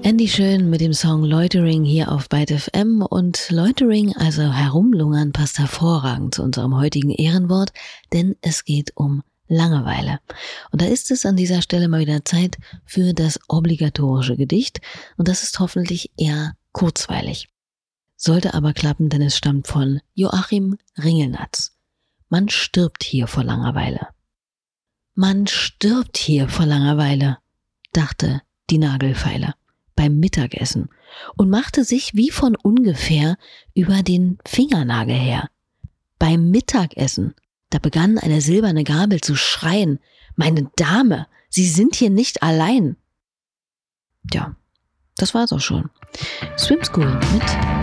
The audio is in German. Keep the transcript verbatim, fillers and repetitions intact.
Andy Schön mit dem Song Loitering hier auf Byte F M, und Loitering, also herumlungern, passt hervorragend zu unserem heutigen Ehrenwort, denn es geht um Langeweile. Und da ist es an dieser Stelle mal wieder Zeit für das obligatorische Gedicht, und das ist hoffentlich eher kurzweilig. Sollte aber klappen, denn es stammt von Joachim Ringelnatz. Man stirbt hier vor Langeweile. Man stirbt hier vor Langeweile, dachte die Nagelfeile beim Mittagessen und machte sich wie von ungefähr über den Fingernagel her. Beim Mittagessen, da begann eine silberne Gabel zu schreien: »Meine Dame, Sie sind hier nicht allein!« Tja, das war's auch schon. Swim School mit